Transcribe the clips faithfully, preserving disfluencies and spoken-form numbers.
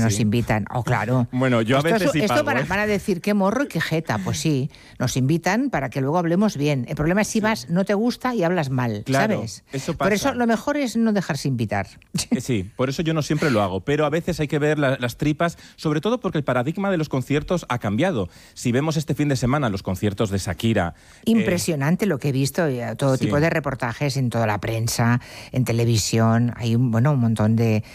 nos invitan. Oh, claro. Bueno, yo a esto veces es, sí Esto pago, van, ¿eh? van a decir qué morro y qué jeta. Pues sí, nos invitan para que luego hablemos bien. El problema es si vas, no te gusta y hablas mal, Claro, ¿sabes? eso pasa. Por eso lo mejor es no dejarse invitar. Eh, Sí, por eso yo no siempre lo hago, pero a veces hay que ver la- las tripas, sobre todo porque el paradigma de los conciertos ha cambiado. Si vemos este fin de semana los conciertos de Shakira... eh, Impresionante lo que he visto, eh, todo sí. tipo de reportajes en toda la prensa, en televisión, hay un, bueno, un montón de,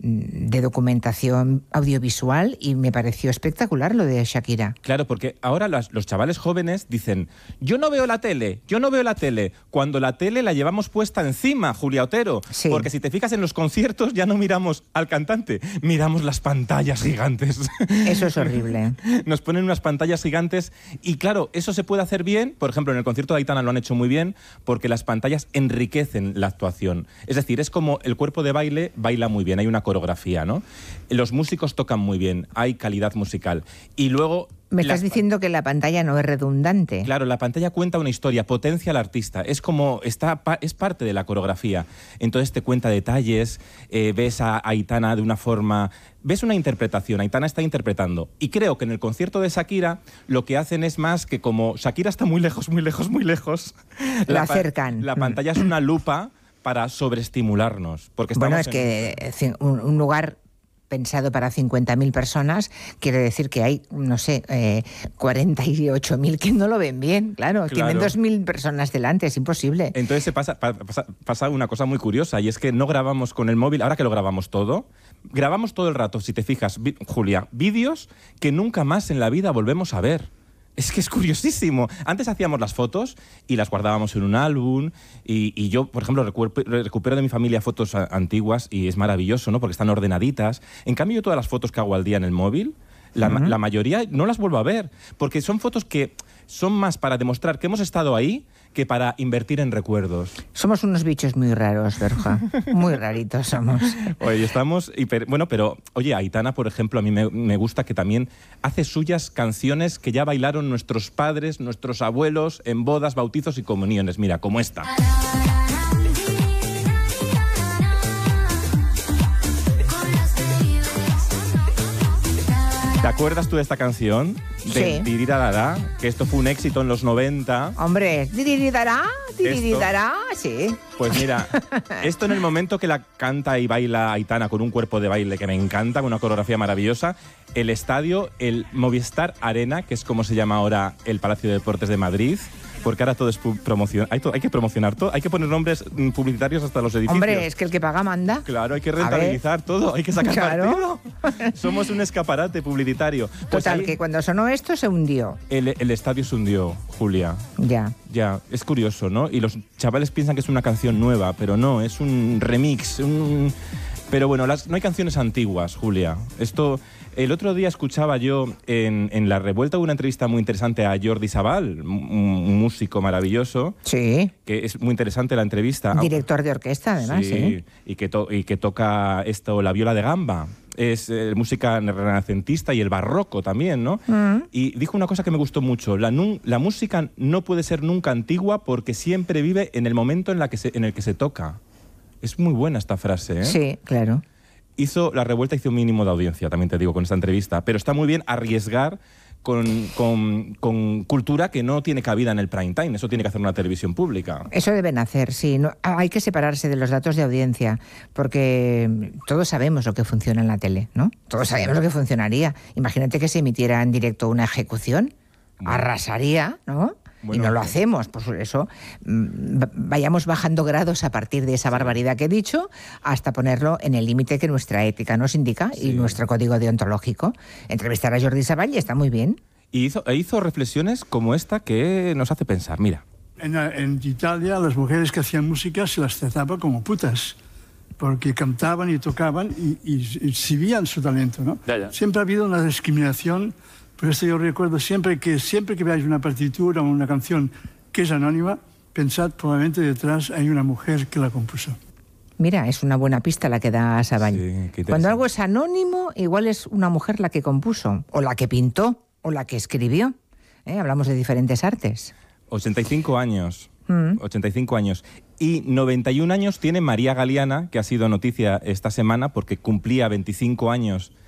de documentación audiovisual y me pareció espectacular lo de Shakira. Claro, porque ahora las- los chavales jóvenes dicen, yo no veo la tele, yo no veo la tele, cuando la tele la llevamos puesta encima, Julia Otero. Sí. Porque si te fijas en los conciertos ya no miramos al cantante, miramos las pantallas gigantes. Eso es horrible. Nos ponen unas pantallas gigantes y claro, eso se puede hacer bien, por ejemplo, en el concierto de Aitana lo han hecho muy bien, porque las pantallas enriquecen la actuación. Es decir, es como el cuerpo de baile baila muy bien, hay una coreografía, ¿no? Los músicos tocan muy bien, hay calidad musical. Y luego... Me estás las- diciendo que la pantalla no es redundante. Claro, la pantalla cuenta una historia, potencia al artista, es como, está, pa- es parte de la coreografía. Entonces te cuenta detalles, eh, ves a Aitana de una forma, ves una interpretación, Aitana está interpretando. Y creo que en el concierto de Shakira lo que hacen es más que como Shakira está muy lejos, muy lejos, muy lejos. La pa- acercan. La pantalla es una lupa para sobreestimularnos. Porque Bueno, estamos es que eh, cin- un, un lugar pensado para cincuenta mil personas quiere decir que hay, no sé, eh, cuarenta y ocho mil que no lo ven bien. Claro, Claro. tienen dos mil personas delante, es imposible. Entonces se pasa, pa- pasa, pasa una cosa muy curiosa y es que no grabamos con el móvil, ahora que lo grabamos todo, grabamos todo el rato, si te fijas, vi- Julia, vídeos que nunca más en la vida volvemos a ver. Es que es curiosísimo. Antes hacíamos las fotos y las guardábamos en un álbum y, y yo, por ejemplo, recuer- recupero de mi familia fotos a- antiguas y es maravilloso, ¿no? Porque están ordenaditas. En cambio, yo todas las fotos que hago al día en el móvil, la, ma- la mayoría no las vuelvo a ver, porque son fotos que son más para demostrar que hemos estado ahí que para invertir en recuerdos. Somos unos bichos muy raros, Berja. Muy raritos somos. Oye, estamos... hiper- Bueno, pero, oye, Aitana, por ejemplo, a mí me, me gusta que también hace suyas canciones que ya bailaron nuestros padres, nuestros abuelos en bodas, bautizos y comuniones. Mira, como esta. ¿Te acuerdas tú de esta canción? De Sí. Tirirarara, que esto fue un éxito en los noventa. Hombre, diriridará, diriridará, sí. Pues mira, esto en el momento que la canta y baila Aitana con un cuerpo de baile que me encanta, con una coreografía maravillosa, el estadio, el Movistar Arena, que es como se llama ahora el Palacio de Deportes de Madrid, porque ahora todo es pu- promoción, hay, to- hay que promocionar todo, hay que poner nombres mm, publicitarios hasta los edificios. Hombre, es que el que paga manda. Claro, hay que A ver. rentabilizar todo, hay que sacar Claro. partido. Somos un escaparate publicitario. Pues Total, ahí que cuando sonó esto se hundió. el, el estadio se hundió, Julia. Ya. Ya, es curioso, ¿no? Y los chavales piensan que es una canción nueva, pero no, es un remix. Un... Pero bueno, las, no hay canciones antiguas, Julia. Esto, el otro día escuchaba yo en, en La Revuelta una entrevista muy interesante a Jordi Sabal, un, un músico maravilloso, Sí. que es muy interesante la entrevista. Director de orquesta, además, sí. Y que, to- y que toca esto, la viola de gamba. Es eh, música renacentista y el barroco también, ¿no? Mm. Y dijo una cosa que me gustó mucho. La, nun- la música no puede ser nunca antigua porque siempre vive en el momento en, la que se- en el que se toca. Es muy buena esta frase, ¿eh? Sí, claro. Hizo, La Revuelta hizo un mínimo de audiencia, también te digo, con esta entrevista. Pero está muy bien arriesgar con, con- con cultura que no tiene cabida en el prime time. Eso tiene que hacer una televisión pública. Eso deben hacer, sí. No, hay que separarse de los datos de audiencia, porque todos sabemos lo que funciona en la tele, ¿no? Todos sabemos lo que funcionaría. Imagínate que se emitiera en directo una ejecución, arrasaría, ¿no? Bueno, y no lo sí. hacemos, por eso mm, va- vayamos bajando grados a partir de esa barbaridad que he dicho hasta ponerlo en el límite que nuestra ética nos indica y Sí. nuestro código deontológico. Entrevistar a Jordi Savall está muy bien. Y hizo, e hizo reflexiones como esta que nos hace pensar. Mira. En, en Italia las mujeres que hacían música se las trataba como putas, porque cantaban y tocaban y, y, y exhibían su talento, ¿no? Ya, ya. Siempre ha habido una discriminación, por eso yo recuerdo siempre que siempre que veáis una partitura o una canción que es anónima, pensad probablemente detrás hay una mujer que la compuso. Mira, es una buena pista la que da Savall. Sí, qué interesante. Cuando algo es anónimo, igual es una mujer la que compuso, o la que pintó, o la que escribió. ¿Eh? Hablamos de diferentes artes. ochenta y cinco años. Mm. ochenta y cinco años. Y noventa y un años tiene María Galeana, que ha sido noticia esta semana porque cumplía veinticinco años